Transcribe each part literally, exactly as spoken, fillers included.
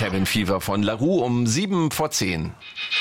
Cabin Fever von La Roux um sieben vor zehn.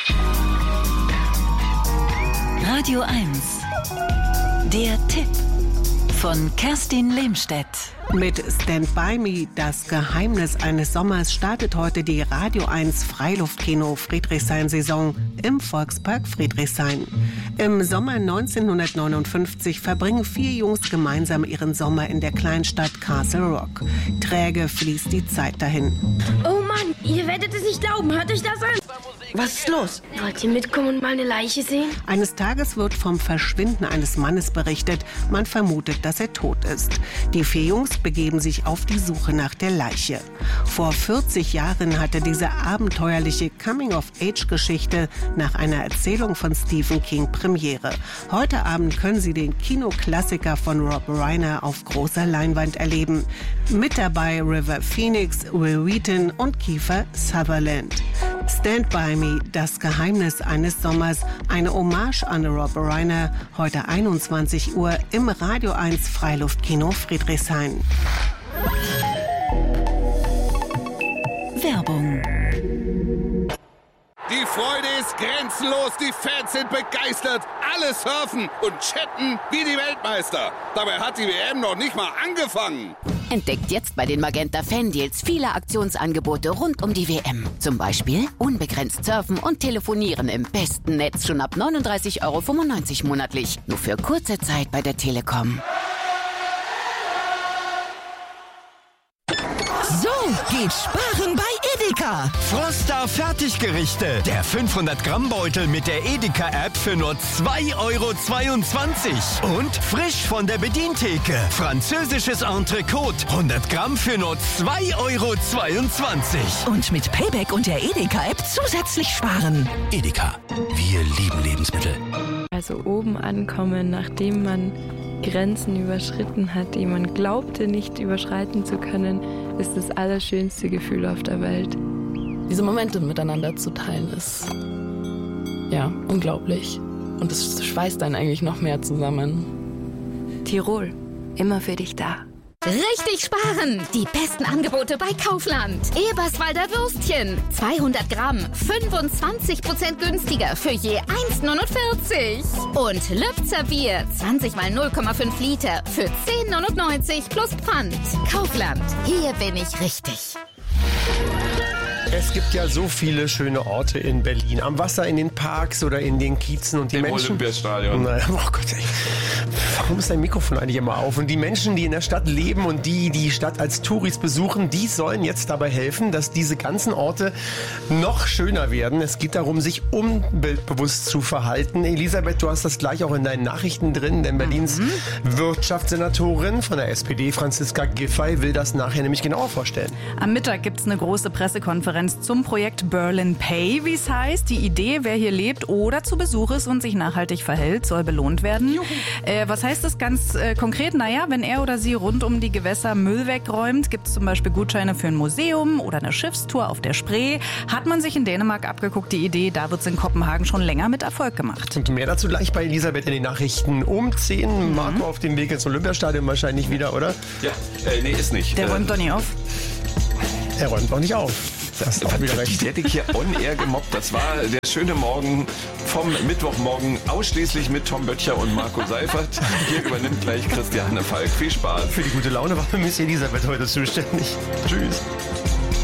Radio eins. Der Tipp von Kerstin Lehmstedt. Mit Stand By Me, das Geheimnis eines Sommers, startet heute die Radio eins Freiluftkino Friedrichshain-Saison im Volkspark Friedrichshain. Im Sommer neunzehnhundertneunundfünfzig verbringen vier Jungs gemeinsam ihren Sommer in der Kleinstadt Castle Rock. Träge fließt die Zeit dahin. Oh Mann, ihr werdet es nicht glauben. Hört euch das an. Was ist los? Wollt ihr mitkommen und mal eine Leiche sehen? Eines Tages wird vom Verschwinden eines Mannes berichtet. Man vermutet, dass er tot ist. Die vier Jungs begeben sich auf die Suche nach der Leiche. Vor vierzig Jahren hatte diese abenteuerliche Coming-of-Age-Geschichte nach einer Erzählung von Stephen King Premiere. Heute Abend können Sie den Kinoklassiker von Rob Reiner auf großer Leinwand erleben. Mit dabei River Phoenix, Will Wheaton und Kiefer Sutherland. Stand By Me, das Geheimnis eines Sommers, eine Hommage an Rob Reiner, heute einundzwanzig Uhr im Radio eins Freiluftkino Friedrichshain. Werbung. Die Freude ist grenzenlos, die Fans sind begeistert, alle surfen und chatten wie die Weltmeister. Dabei hat die W M noch nicht mal angefangen. Entdeckt jetzt bei den Magenta Fan-Deals viele Aktionsangebote rund um die W M. Zum Beispiel unbegrenzt surfen und telefonieren im besten Netz schon ab neununddreißig Euro fünfundneunzig monatlich. Nur für kurze Zeit bei der Telekom. So geht Sparen bei Edeka. Froster Fertiggerichte. Der fünfhundert Gramm Beutel mit der Edeka-App für nur zwei Euro zweiundzwanzig. Und frisch von der Bedientheke. Französisches Entrecote. hundert Gramm für nur zwei Euro zweiundzwanzig. Und mit Payback und der Edeka-App zusätzlich sparen. Edeka. Wir lieben Lebensmittel. Also oben ankommen, nachdem man Grenzen überschritten hat, die man glaubte nicht überschreiten zu können, ist das allerschönste Gefühl auf der Welt. Diese Momente miteinander zu teilen ist, ja, unglaublich. Und es schweißt einen eigentlich noch mehr zusammen. Tirol, immer für dich da. Richtig sparen! Die besten Angebote bei Kaufland. Eberswalder Würstchen. zweihundert Gramm. fünfundzwanzig Prozent günstiger für je eins neunundvierzig. Und Lübzer Bier. zwanzig mal null Komma fünf Liter für zehn neunundneunzig plus Pfand. Kaufland. Hier bin ich richtig. Es gibt ja so viele schöne Orte in Berlin. Am Wasser, in den Parks oder in den Kiezen. Und die Im Menschen... Olympiastadion. Naja, oh Gott, ey. Warum ist dein Mikrofon eigentlich immer auf? Und die Menschen, die in der Stadt leben und die die Stadt als Touris besuchen, die sollen jetzt dabei helfen, dass diese ganzen Orte noch schöner werden. Es geht darum, sich umweltbewusst zu verhalten. Elisabeth, du hast das gleich auch in deinen Nachrichten drin, denn Berlins mhm. Wirtschaftssenatorin von der S P D, Franziska Giffey, will das nachher nämlich genauer vorstellen. Am Mittag gibt es eine große Pressekonferenz zum Projekt Berlin Pay, wie es heißt. Die Idee, wer hier lebt oder zu Besuch ist und sich nachhaltig verhält, soll belohnt werden. Äh, was heißt das ganz äh, konkret? Naja, wenn er oder sie rund um die Gewässer Müll wegräumt, gibt es zum Beispiel Gutscheine für ein Museum oder eine Schiffstour auf der Spree. Hat man sich in Dänemark abgeguckt, die Idee, da wird es in Kopenhagen schon länger mit Erfolg gemacht. Und mehr dazu gleich bei Elisabeth in den Nachrichten um zehn. Mhm. Marco auf dem Weg ins Olympiastadion wahrscheinlich wieder, oder? Ja, äh, nee, ist nicht. Der äh, räumt doch nicht auf. Er räumt auch nicht auf. Das ist auch wieder recht. Die hätte ich hier on-air gemobbt. Das war der schöne Morgen vom Mittwochmorgen ausschließlich mit Tom Böttcher und Marco Seifert. Hier übernimmt gleich Christiane Falk. Viel Spaß. Für die gute Laune war Miss Elisabeth heute zuständig. Tschüss.